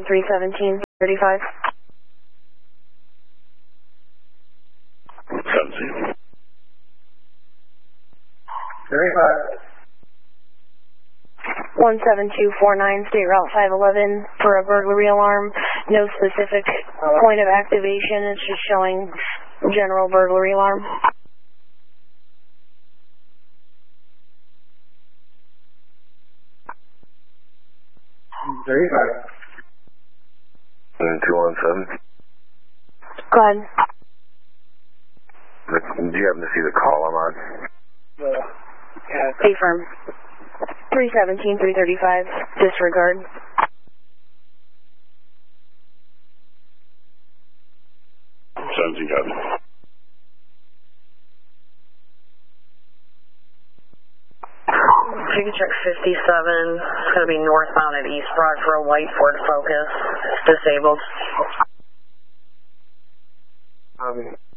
317-35. 17. 35. 17249, State Route 511 for a burglary alarm. No specific point of activation. It's just showing general burglary alarm. 35. 217. Go ahead. Do you happen to see the call I'm on? Affirm. 317-335. Disregard. 17, copy. Ticket check 57. It's going to be northbound at East Broad for a white Ford Focus. It's disabled.